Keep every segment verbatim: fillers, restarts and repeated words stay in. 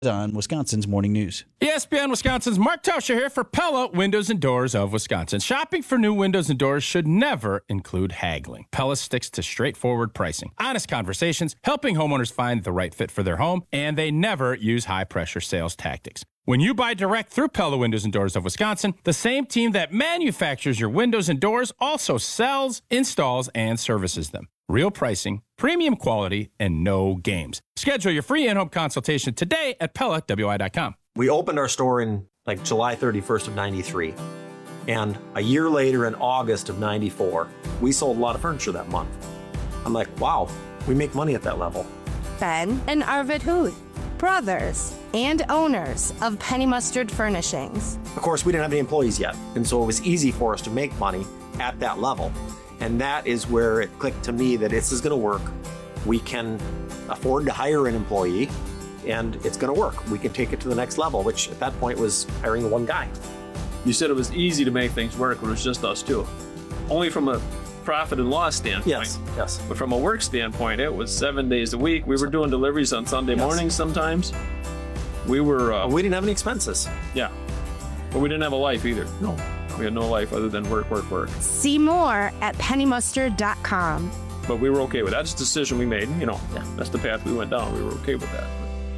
On Wisconsin's Morning News. E S P N Wisconsin's Mark Tauscher here for Pella Windows and Doors of Wisconsin. Shopping for new windows and doors should never include haggling. Pella sticks to straightforward pricing, honest conversations, helping homeowners find the right fit for their home, and they never use high-pressure sales tactics. When you buy direct through Pella Windows and Doors of Wisconsin, the same team that manufactures your windows and doors also sells, installs, and services them. Real pricing, premium quality, and no games. Schedule your free in-home consultation today at Pella W I dot com. We opened our store in like July thirty-first of ninety-three. And a year later in August of ninety-four, we sold a lot of furniture that month. I'm like, wow, we make money at that level. Ben and Arvid Huth, brothers and owners of Penny Mustard Furnishings. Of course, we didn't have any employees yet, and so it was easy for us to make money at that level. And that is where it clicked to me that this is going to work. We can afford to hire an employee, and it's going to work. We can take it to the next level, which at that point was hiring one guy. You said it was easy to make things work when it was just us two. Only from a profit and loss standpoint. Yes, yes. But from a work standpoint, it was seven days a week. We were doing deliveries on Sunday Yes. mornings sometimes. We were... Uh, we didn't have any expenses. Yeah. But we didn't have a life either. No. We had no life other than work, work, work. See more at penny mustard dot com. But we were okay with that. That's a decision we made. You know, Yeah. that's the path we went down. We were okay with that.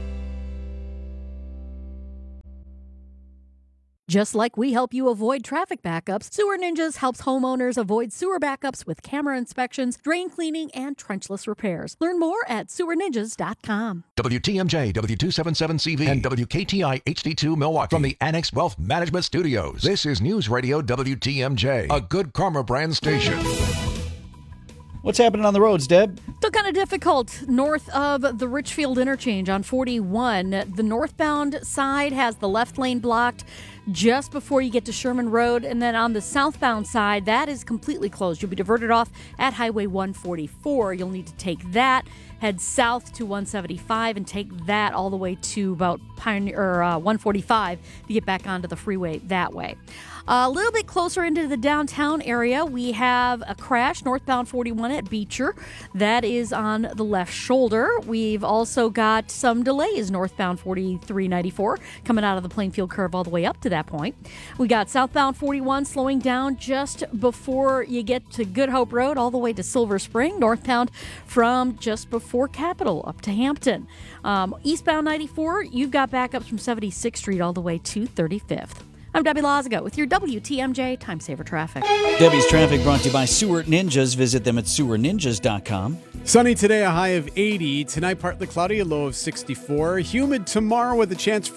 Just like we help you avoid traffic backups, Sewer Ninjas helps homeowners avoid sewer backups with camera inspections, drain cleaning, and trenchless repairs. Learn more at sewer ninjas dot com. W T M J, W two seventy-seven C V, and W K T I H D two Milwaukee. From the Annex Wealth Management Studios, this is News Radio W T M J, a Good Karma brand station. What's happening on the roads, Deb? Still kind of difficult north of the Richfield interchange on forty-one. The northbound side has the left lane blocked just before you get to Sherman Road, and then on the southbound side, that is completely closed. You'll be diverted off at Highway one forty-four. You'll need to take that, head south to one seventy-five, and take that all the way to about Pioneer or uh, one forty-five to get back onto the freeway that way. A little bit closer into the downtown area, we have a crash northbound forty-one at Beecher. That is on the left shoulder. We've also got some delays northbound forty-three ninety-four coming out of the Plainfield curve all the way up to that point. We got southbound forty-one slowing down just before you get to Good Hope Road all the way to Silver Spring. Northbound from just before Capitol up to Hampton. Um, eastbound ninety-four, you've got backups from seventy-sixth Street all the way to thirty-fifth. I'm Debbie Lazago with your W T M J Time Saver Traffic. Debbie's Traffic brought to you by Sewer Ninjas. Visit them at sewer ninjas dot com. Sunny today, a high of eighty. Tonight, partly cloudy, a low of sixty-four. Humid tomorrow with a chance for